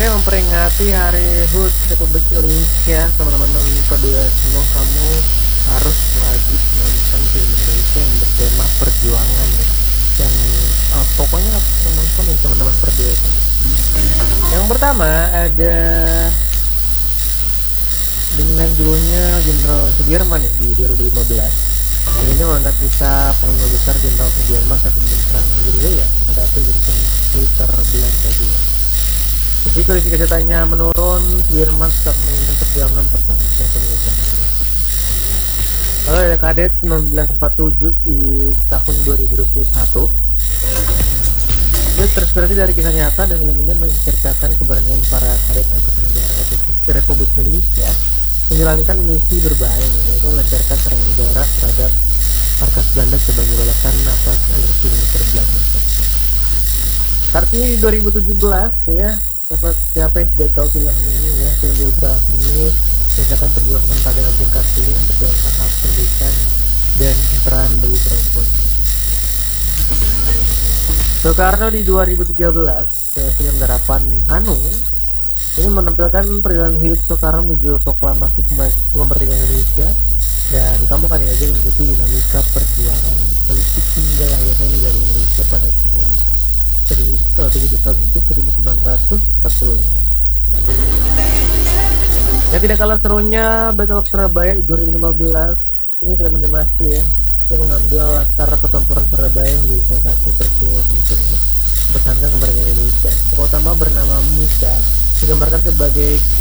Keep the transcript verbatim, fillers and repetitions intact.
Oke, memperingati Hari H U T Republik Indonesia, teman-teman kedua semua, kamu harus wajib nonton film Indonesia yang bertema perjuangan ya. Yang uh, pokoknya harus nonton yang teman-teman berdua. Yang pertama ada dengan judulnya Jenderal Sudirman ya, di dua ribu lima belas. Ini mengangkat kisah Panglima Besar Jenderal Sudirman saat memimpin perang gerilya menghadapi militer Belanda juga. Meski kondisi kesehatannya menurun, Sudirman tetap memimpin perjuangan pertahanan kemerdekaan Indonesia. Lalu ada Kadet seribu sembilan ratus empat puluh tujuh di tahun dua ribu dua puluh satu. Dia terinspirasi dari kisah nyata dan film ini menceritakan keberanian para kadet Angkatan Udara Republik Indonesia menjalankan misi berbahaya, yaitu melancarkan serangan udara terhadap markas Belanda sebagai balasan atas agresi militer Belanda. Kartini dua ribu tujuh belas ya, siapa yang tidak tahu film ini ya, film biografi ini menceritakan perjuangan Raden Ajeng Kartini memperjuangkan hak pendidikan dan peran bagi perempuan. Soekarno di dua ribu tiga belas, film garapan Hanung ini menampilkan perjalanan hidup Soekarno menuju proklamasi kemerdekaan Indonesia, dan kamu kan aja mengikuti dinamika perjuangan politik hingga lahirnya negara Indonesia pada tahun tujuh belas Agustus seribu sembilan ratus empat puluh lima. Yang tidak kalah serunya Battle of Surabaya di dua ribu lima belas, ini film animasi ya, yang mengambil latar pertempuran Surabaya yang menjadi salah satu peristiwa penting mempertahankan kemerdekaan Indonesia. Tokoh utama bernama Musa digambarkan sebagai